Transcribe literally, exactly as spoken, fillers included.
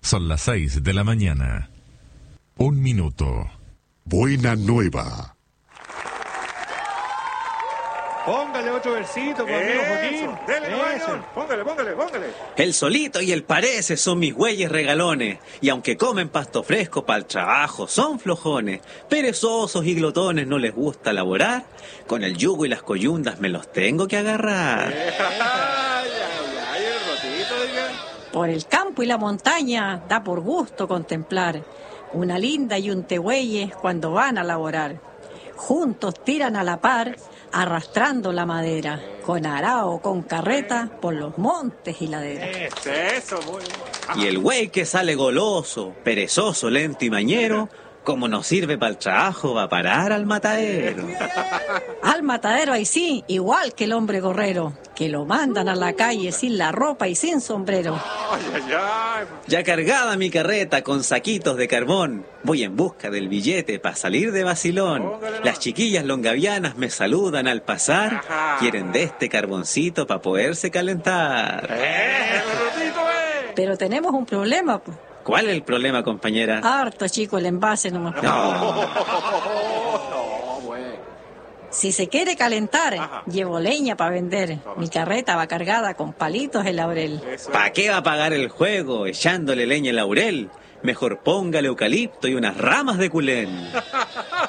Son las seis de la mañana. Un minuto. Buena nueva. Póngale otro versito, pues, amigo Joaquín. Dele, Eso. Joaquín. Póngale, póngale, póngale. El solito y el parece son mis güeyes regalones, y aunque comen pasto fresco para el trabajo, son flojones, perezosos y glotones, no les gusta laborar, con el yugo y las coyundas me los tengo que agarrar. Ay, ay, ay, el rotito, diga. Por el campo y la montaña da por gusto contemplar una linda y un tegüeyes cuando van a laborar. Juntos tiran a la par, arrastrando la madera, con arao, con carreta, por los montes y laderas. Eso, eso, muy bien. Y el güey que sale goloso, perezoso, lento y mañero, como no sirve para el trabajo, va a parar al matadero. Al matadero ahí sí, igual que el hombre gorrero, que lo mandan a la calle sin la ropa y sin sombrero. Ay, ay, ay. Ya cargada mi carreta con saquitos de carbón, voy en busca del billete para salir de vacilón. Las chiquillas longavianas me saludan al pasar, Ajá. quieren de este carboncito para poderse calentar. Eh, el rotito, eh. Pero tenemos un problema, pues. ¿Cuál es el problema, compañera? Harto chico el envase nomás. No. No, güey. Si se quiere calentar, Ajá. llevo leña para vender. Mi carreta va cargada con palitos de laurel. Eso. ¿Para qué va a pagar el juego echándole leña al laurel? Mejor póngale eucalipto y unas ramas de culén.